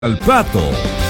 al plato.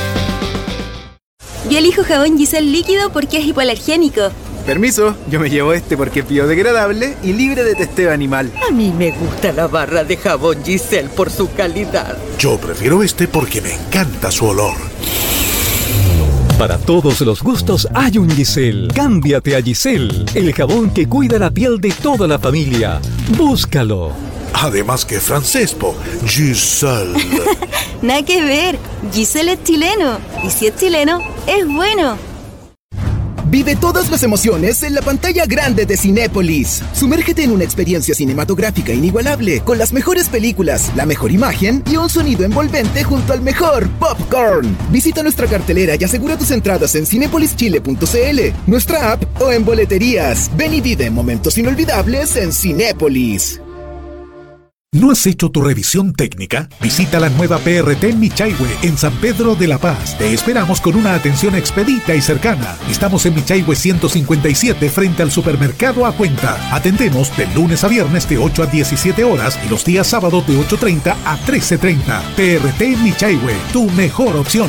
Yo elijo jabón Giselle líquido porque es hipoalergénico. Permiso, yo me llevo este porque es biodegradable y libre de testeo animal. A mí me gusta la barra de jabón Giselle por su calidad. Yo prefiero este porque me encanta su olor. Para todos los gustos hay un Giselle. Cámbiate a Giselle, el jabón que cuida la piel de toda la familia. Búscalo. Además que francés, Giselle. Nada que ver, Giselle es chileno. Y si es chileno, es bueno. Vive todas las emociones en la pantalla grande de Cinépolis. Sumérgete en una experiencia cinematográfica inigualable, con las mejores películas, la mejor imagen y un sonido envolvente junto al mejor popcorn. Visita nuestra cartelera y asegura tus entradas en cinepolischile.cl, nuestra app o en boleterías. Ven y vive momentos inolvidables en Cinépolis. ¿No has hecho tu revisión técnica? Visita la nueva PRT en Michaihue, en San Pedro de la Paz. Te esperamos con una atención expedita y cercana. Estamos en Michaihue 157 frente al supermercado A Cuenta. Atendemos de lunes a viernes de 8 a 17 horas y los días sábados de 8:30 a 13:30. PRT en Michaihue, tu mejor opción.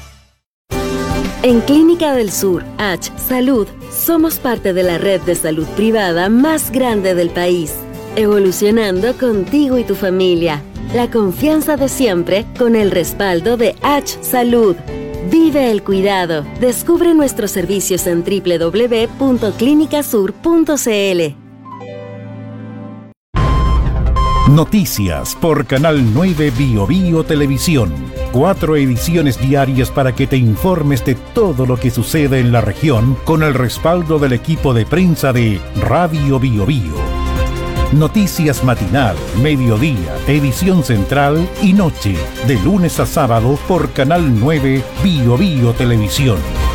En Clínica del Sur, H Salud, somos parte de la red de salud privada más grande del país. Evolucionando contigo y tu familia. La confianza de siempre con el respaldo de H Salud. Vive el cuidado. Descubre nuestros servicios en www.clinicasur.cl. Noticias por Canal 9 Bio Bio Televisión. 4 ediciones diarias para que te informes de todo lo que sucede en la región con el respaldo del equipo de prensa de Radio Bio Bio. Noticias matinal, mediodía, edición central y noche, de lunes a sábado por Canal 9 Bio Bio Televisión.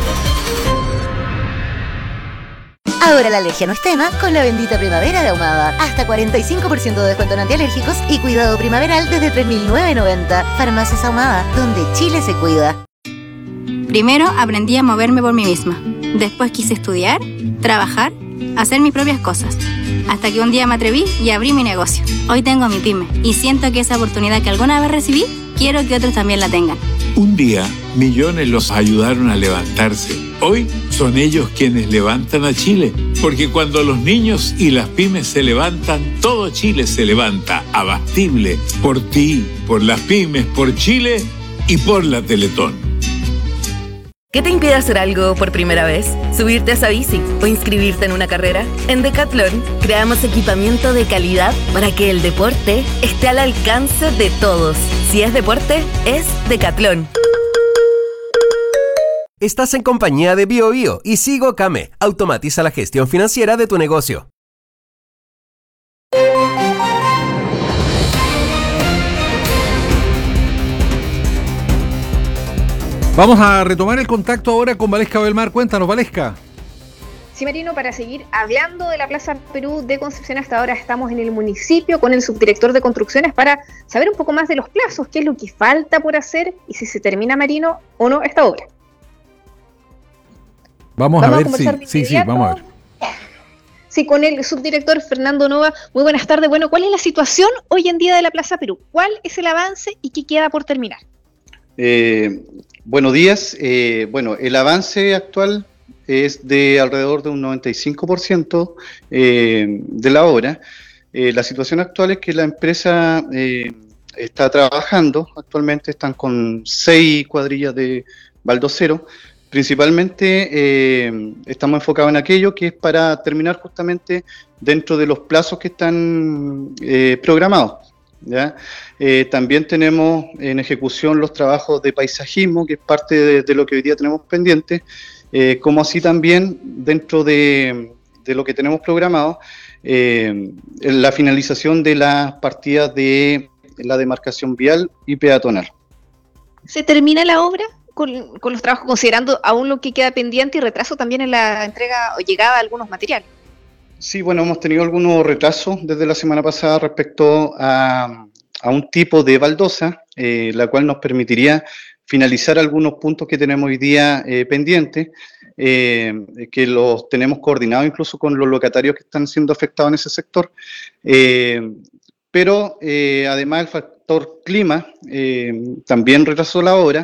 Ahora la alergia no es tema con la bendita primavera de Ahumada. Hasta 45% de descuento en antialérgicos y cuidado primaveral desde 3.990. Farmacias Ahumada, donde Chile se cuida. Primero aprendí a moverme por mí misma. Después quise estudiar, trabajar, hacer mis propias cosas. Hasta que un día me atreví y abrí mi negocio. Hoy tengo mi pyme y siento que esa oportunidad que alguna vez recibí, quiero que otros también la tengan. Un día, millones los ayudaron a levantarse. Hoy son ellos quienes levantan a Chile. Porque cuando los niños y las pymes se levantan, todo Chile se levanta. Abastible. Por ti, por las pymes, por Chile y por la Teletón. ¿Qué te impide hacer algo por primera vez? ¿Subirte a esa bici o inscribirte en una carrera? En Decathlon creamos equipamiento de calidad para que el deporte esté al alcance de todos. Si es deporte, es Decathlon. Estás en compañía de Bio Bio y Sigo Kame. Automatiza la gestión financiera de tu negocio. Vamos a retomar el contacto ahora con Valesca Belmar. Cuéntanos, Valesca. Sí, Marino, para seguir hablando de la Plaza Perú de Concepción, hasta ahora estamos en el municipio con el subdirector de construcciones para saber un poco más de los plazos, qué es lo que falta por hacer y si se termina, Marino, o no esta obra. Vamos a ver, sí, vamos a ver. Sí, con el subdirector Fernando Nova. Muy buenas tardes. Bueno, ¿cuál es la situación hoy en día de la Plaza Perú? ¿Cuál es el avance y qué queda por terminar? Buenos días. Bueno, el avance actual es de alrededor de un 95% de la obra. La situación actual es que la empresa está trabajando, actualmente están con 6 cuadrillas de baldocero. Principalmente estamos enfocados en aquello que es para terminar justamente dentro de los plazos que están programados. ¿Ya? También tenemos en ejecución los trabajos de paisajismo, que es parte de lo que hoy día tenemos pendiente, como así también dentro de lo que tenemos programado, la finalización de las partidas de la demarcación vial y peatonal. ¿Se termina la obra con los trabajos, considerando aún lo que queda pendiente y retraso también en la entrega o llegada de algunos materiales? Sí, bueno, hemos tenido algunos retrasos desde la semana pasada respecto a un tipo de baldosa, la cual nos permitiría finalizar algunos puntos que tenemos hoy día pendientes, que los tenemos coordinados incluso con los locatarios que están siendo afectados en ese sector. Pero además factor clima también retrasó la obra.